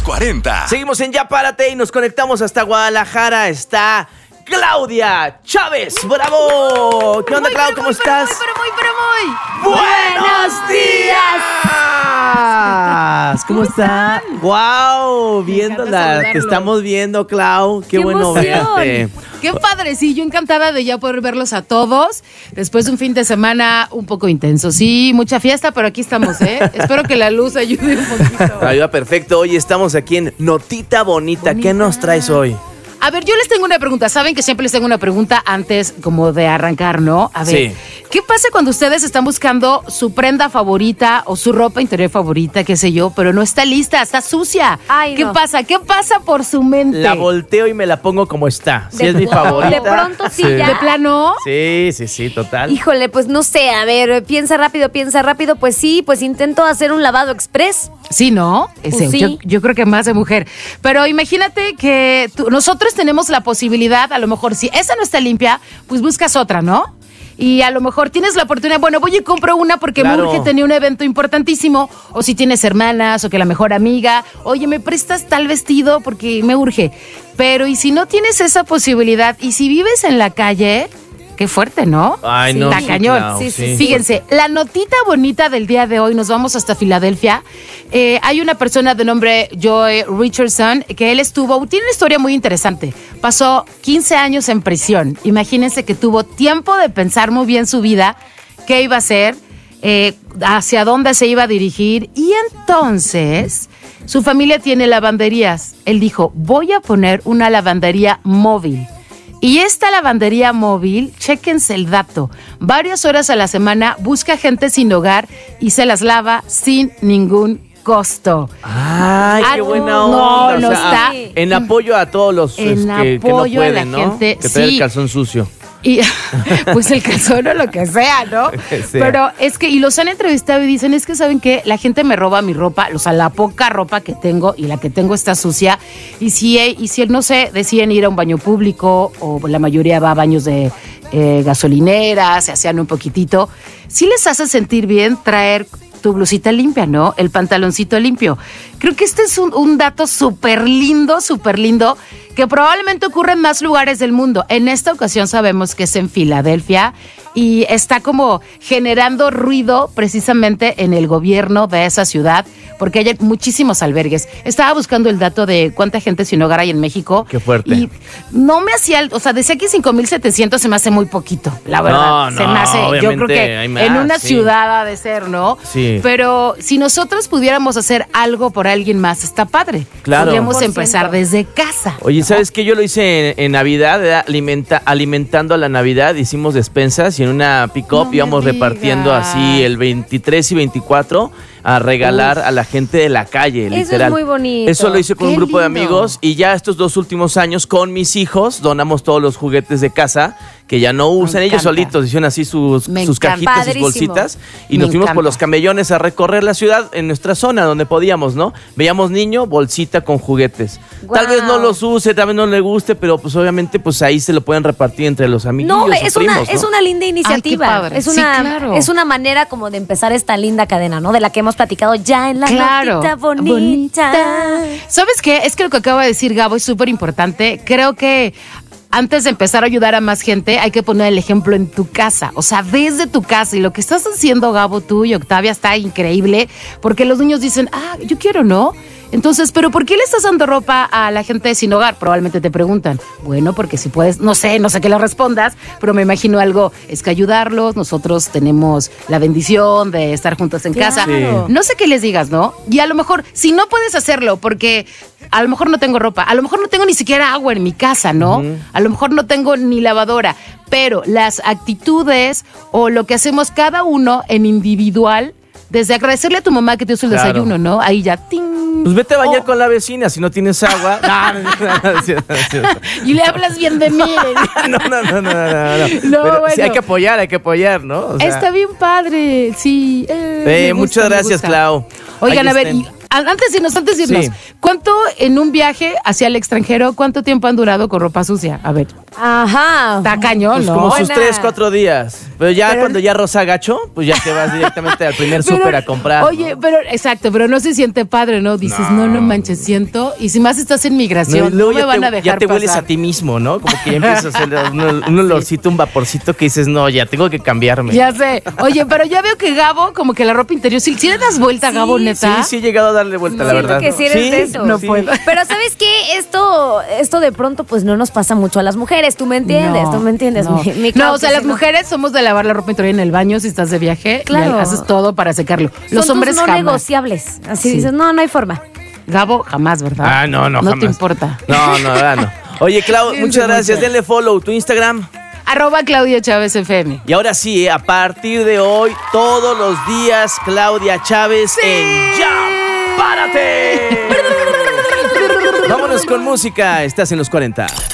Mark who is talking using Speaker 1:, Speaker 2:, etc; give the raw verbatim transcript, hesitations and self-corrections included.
Speaker 1: cuarenta.
Speaker 2: Seguimos en Ya Párate y nos conectamos hasta Guadalajara. Está Claudia Chávez. ¡Bravo! ¿Qué onda,
Speaker 3: Muy,
Speaker 2: Clau?
Speaker 3: pero
Speaker 2: ¿Cómo
Speaker 3: muy,
Speaker 2: estás?
Speaker 3: Pero muy, pero muy, pero muy.
Speaker 2: ¡Buenos días! ¿Cómo está? ¡Wow! Viéndola, te estamos viendo, Clau. Qué,
Speaker 3: ¡Qué
Speaker 2: bueno
Speaker 3: emoción!
Speaker 2: verte.
Speaker 3: Qué padre, sí, yo encantada de ya poder verlos a todos después de un fin de semana un poco intenso. Sí, mucha fiesta, pero aquí estamos, ¿eh? Espero que la luz ayude un poquito.
Speaker 2: Ayuda perfecto. Hoy estamos aquí en Notita Bonita.
Speaker 3: Bonita.
Speaker 2: ¿Qué nos traes hoy?
Speaker 3: A ver, yo les tengo una pregunta. Saben que siempre les tengo una pregunta antes como de arrancar, ¿no? A ver,
Speaker 2: Sí.
Speaker 3: ¿qué pasa cuando ustedes están buscando su prenda favorita o su ropa interior favorita, qué sé yo, pero no está lista, está sucia?
Speaker 4: Ay,
Speaker 3: ¿Qué
Speaker 4: no.
Speaker 3: pasa? ¿Qué pasa por su mente?
Speaker 2: La volteo y me la pongo como está. Si
Speaker 4: De-
Speaker 2: es mi favorita.
Speaker 4: de pronto sí, ya.
Speaker 3: ¿De plano?
Speaker 2: Sí, sí, sí, total.
Speaker 4: Híjole, pues no sé, a ver, piensa rápido, piensa rápido, pues sí, pues intento hacer un lavado express.
Speaker 3: Sí, ¿no?
Speaker 4: Pues
Speaker 3: Ese,
Speaker 4: sí.
Speaker 3: Yo, yo creo que más de mujer. Pero imagínate que tú- nosotros tenemos la posibilidad, a lo mejor, si esa no está limpia, pues buscas otra, ¿no? Y a lo mejor tienes la oportunidad, bueno, voy y compro una porque me
Speaker 2: Claro.
Speaker 3: urge tener un evento importantísimo, o si tienes hermanas, o que la mejor amiga, oye, ¿me prestas tal vestido? Porque me urge. Pero, ¿y si no tienes esa posibilidad? ¿Y si vives en la calle? Qué fuerte, ¿no?
Speaker 2: Ay,
Speaker 4: Sí.
Speaker 2: no.
Speaker 3: Está
Speaker 2: sí,
Speaker 3: cañón.
Speaker 2: Clau,
Speaker 4: Sí, sí, sí.
Speaker 3: Fíjense, la notita bonita del día de hoy, nos vamos hasta Filadelfia. Eh, hay una persona de nombre Joy Richardson que él estuvo, tiene una historia muy interesante. Pasó quince años en prisión. Imagínense que tuvo tiempo de pensar muy bien su vida, qué iba a hacer, eh, hacia dónde se iba a dirigir. Y entonces, su familia tiene lavanderías. Él dijo, voy a poner una lavandería móvil. Y esta lavandería móvil, chéquense el dato, varias horas a la semana busca gente sin hogar y se las lava sin ningún costo.
Speaker 2: Ay, qué
Speaker 3: Ah,
Speaker 2: buena
Speaker 3: no,
Speaker 2: onda.
Speaker 3: no
Speaker 2: O sea,
Speaker 3: está-
Speaker 2: en apoyo a todos los
Speaker 3: En
Speaker 2: es, que, que no
Speaker 3: apoyo a la
Speaker 2: pueden, ¿no?
Speaker 3: gente,
Speaker 2: Que trae
Speaker 3: sí.
Speaker 2: el calzón sucio.
Speaker 3: Y pues el calzón o lo que sea, ¿no?
Speaker 2: Que sea.
Speaker 3: Pero es que, y los han entrevistado y dicen, es que ¿saben qué? La gente me roba mi ropa, o sea, la poca ropa que tengo y la que tengo está sucia. Y si, y si no sé, deciden ir a un baño público o la mayoría va a baños de eh, gasolineras, se hacían un poquitito, sí les hace sentir bien traer tu blusita limpia, ¿no? El pantaloncito limpio. Creo que este es un, un dato súper lindo, súper lindo, que probablemente ocurre en más lugares del mundo. En esta ocasión sabemos que es en Filadelfia y está como generando ruido precisamente en el gobierno de esa ciudad, porque hay muchísimos albergues. Estaba buscando el dato de cuánta gente sin hogar hay en México.
Speaker 2: Qué fuerte.
Speaker 3: Y no me hacía, o sea, decía que cinco mil setecientos se me hace muy poquito, la verdad.
Speaker 2: No,
Speaker 3: se
Speaker 2: no,
Speaker 3: me hace, yo creo
Speaker 2: obviamente
Speaker 3: que
Speaker 2: hay más,
Speaker 3: en una
Speaker 2: sí.
Speaker 3: ciudad ha de ser, ¿no?
Speaker 2: Sí.
Speaker 3: Pero si nosotros pudiéramos hacer algo por alguien más, está padre.
Speaker 2: Claro.
Speaker 3: Podríamos
Speaker 4: cien por
Speaker 3: empezar
Speaker 4: ciento.
Speaker 3: desde casa.
Speaker 2: Oye, ¿sabes qué? Yo lo hice en, en Navidad, ¿verdad? Alimenta, alimentando a la Navidad, hicimos despensas y en una pick-up
Speaker 3: No me
Speaker 2: íbamos repartiendo
Speaker 3: digas.
Speaker 2: así el veintitrés y veinticuatro a regalar
Speaker 3: Uf.
Speaker 2: a la gente de la calle,
Speaker 4: Eso es
Speaker 2: literal.
Speaker 4: muy bonito.
Speaker 2: Eso lo hice con
Speaker 3: Qué
Speaker 2: un grupo de
Speaker 3: lindo.
Speaker 2: amigos y ya estos dos últimos años con mis hijos donamos todos los juguetes de casa que ya no usan. Ellos
Speaker 3: encanta.
Speaker 2: solitos hicieron así sus,
Speaker 3: Me
Speaker 2: sus
Speaker 3: encanta.
Speaker 2: cajitas, sus
Speaker 4: Padrísimo.
Speaker 2: bolsitas y
Speaker 3: Me
Speaker 2: nos fuimos
Speaker 3: encanta.
Speaker 2: por los camellones a recorrer la ciudad en nuestra zona donde podíamos, ¿no? Veíamos niño, bolsita con juguetes. Tal vez no
Speaker 4: Guau.
Speaker 2: los use, tal vez no le guste, pero pues obviamente pues ahí se lo pueden repartir entre los amigos.
Speaker 4: No, es una,
Speaker 2: primos, ¿no?
Speaker 4: es una linda iniciativa.
Speaker 3: padre.
Speaker 4: Es
Speaker 3: Sí,
Speaker 4: una,
Speaker 3: claro.
Speaker 4: es una manera como de empezar esta linda cadena, ¿no? De la que hemos platicado ya en la
Speaker 3: Claro.
Speaker 4: notita bonita.
Speaker 3: ¿Sabes qué? Es que lo que acaba de decir Gabo es súper importante. Creo que antes de empezar a ayudar a más gente, hay que poner el ejemplo en tu casa. O sea, desde tu casa. Y lo que estás haciendo, Gabo, tú y Octavia, está increíble. Porque los niños dicen, ah, yo quiero, ¿no? Entonces, ¿pero por qué le estás dando ropa a la gente sin hogar? Probablemente te preguntan. Bueno, porque si puedes, no sé, no sé qué le respondas, pero me imagino algo, es que ayudarlos, nosotros tenemos la bendición de estar juntos en
Speaker 4: Claro.
Speaker 3: casa.
Speaker 2: Sí.
Speaker 3: No sé qué les digas, ¿no? Y a lo mejor, si no puedes hacerlo, porque a lo mejor no tengo ropa, a lo mejor no tengo ni siquiera agua en mi casa, ¿no?
Speaker 2: Ujú.
Speaker 3: A lo mejor no tengo ni lavadora, pero las actitudes o lo que hacemos cada uno en individual, desde agradecerle a tu mamá que te hizo el
Speaker 2: Claro.
Speaker 3: desayuno, ¿no? Ahí ya, ¡ting!
Speaker 2: Pues vete a bañar
Speaker 3: Oh.
Speaker 2: con la vecina si no tienes agua. No, no, no, no, es cierto, no es cierto.
Speaker 3: Y le hablas bien de mí.
Speaker 2: No, no, no, no, no, no.
Speaker 3: No,
Speaker 2: Pero sí,
Speaker 3: bueno.
Speaker 2: hay que apoyar, hay que apoyar, ¿no? O sea,
Speaker 3: Está bien padre, sí. eh,
Speaker 2: Eh,
Speaker 3: me gusta,
Speaker 2: muchas
Speaker 3: me
Speaker 2: gracias,
Speaker 3: gusta.
Speaker 2: Clau.
Speaker 3: Oigan,
Speaker 2: Ahí
Speaker 3: a ver,
Speaker 2: estén.
Speaker 3: y a- antes de irnos, antes de irnos,
Speaker 2: Sí.
Speaker 3: ¿cuánto en un viaje hacia el extranjero, cuánto tiempo han durado con ropa sucia? A ver.
Speaker 4: Ajá.
Speaker 3: Está cañón,
Speaker 2: Pues
Speaker 3: ¿no?
Speaker 2: como sus
Speaker 4: Buena.
Speaker 2: tres, cuatro días. Pero ya
Speaker 4: Pero-
Speaker 2: cuando ya rosa gacho, pues ya te vas directamente al primer
Speaker 3: Pero-
Speaker 2: súper a comprar.
Speaker 3: Oye,
Speaker 2: ¿no?
Speaker 3: pero exacto, pero no se siente padre, ¿no? Dices, no, no, manches, siento. Y si más estás en
Speaker 2: No, y
Speaker 3: migración, no,
Speaker 2: luego
Speaker 3: me
Speaker 2: ya
Speaker 3: van
Speaker 2: te,
Speaker 3: a dejar
Speaker 2: ya te hueles
Speaker 3: pasar.
Speaker 2: a ti mismo, ¿no? Como que ya empiezas a hacer un, un olorcito, un vaporcito que dices, no, ya tengo que cambiarme.
Speaker 3: Ya sé. Oye, pero ya veo que Gabo, como que la ropa interior, si, si le das vuelta,
Speaker 4: Sí,
Speaker 3: Gabo,
Speaker 2: Sí,
Speaker 3: neta.
Speaker 2: sí he llegado a darle vuelta, la
Speaker 4: Siento
Speaker 2: verdad.
Speaker 4: que sí eres de esos.
Speaker 3: No
Speaker 2: sí.
Speaker 3: puedo.
Speaker 4: Pero ¿sabes qué? Esto, esto de pronto pues no nos pasa mucho a las mujeres. ¿Tú me entiendes?
Speaker 3: No,
Speaker 4: ¿Tú me entiendes?
Speaker 3: No,
Speaker 4: Mi- mi
Speaker 3: No,
Speaker 4: Clau,
Speaker 3: o sea,
Speaker 4: que
Speaker 3: las
Speaker 4: sí, no.
Speaker 3: mujeres somos de lavar la ropa interior en el baño si estás de viaje.
Speaker 4: Claro.
Speaker 3: Y haces todo para secarlo.
Speaker 4: Son
Speaker 3: Los hombres
Speaker 4: tus no
Speaker 3: jamás.
Speaker 4: negociables. Así
Speaker 3: Sí.
Speaker 4: dices, no, no hay forma.
Speaker 3: Gabo, jamás, ¿verdad?
Speaker 2: Ah, no, no,
Speaker 3: No
Speaker 2: jamás.
Speaker 3: te importa.
Speaker 2: No, no, ah, no. Oye, Clau,
Speaker 3: Sí,
Speaker 2: muchas
Speaker 3: sí,
Speaker 2: gracias.
Speaker 3: mucho.
Speaker 2: Denle follow, tu Instagram.
Speaker 3: Arroba Claudia Chávez F M.
Speaker 2: Y ahora sí, eh, a partir de hoy, todos los días, Claudia Chávez en Ya, ¡Párate! Vámonos con música. Estás en los cuarenta.